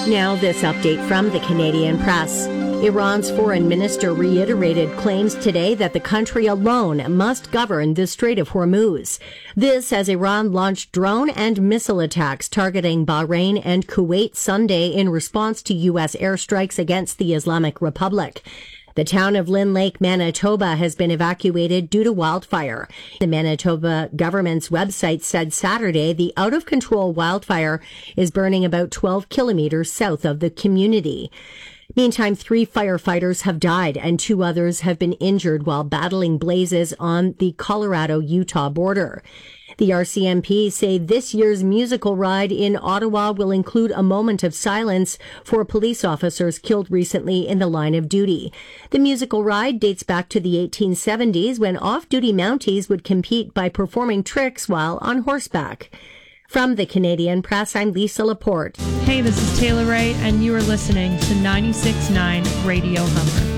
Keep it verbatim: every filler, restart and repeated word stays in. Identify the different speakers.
Speaker 1: Now this update from the Canadian Press. Iran's foreign minister reiterated claims today that the country alone must govern the Strait of Hormuz. This as Iran launched drone and missile attacks targeting Bahrain and Kuwait Sunday in response to U S airstrikes against the Islamic Republic. The town of Lynn Lake, Manitoba has been evacuated due to wildfire. The Manitoba government's website said Saturday the out-of-control wildfire is burning about twelve kilometers south of the community. Meantime, three firefighters have died and two others have been injured while battling blazes on the Colorado-Utah border. The R C M P say this year's musical ride in Ottawa will include a moment of silence for police officers killed recently in the line of duty. The musical ride dates back to the eighteen seventies when off-duty Mounties would compete by performing tricks while on horseback. From the Canadian Press, I'm Lisa Laporte.
Speaker 2: Hey, this is Taylor Wright, and you are listening to ninety-six point nine Radio Humber.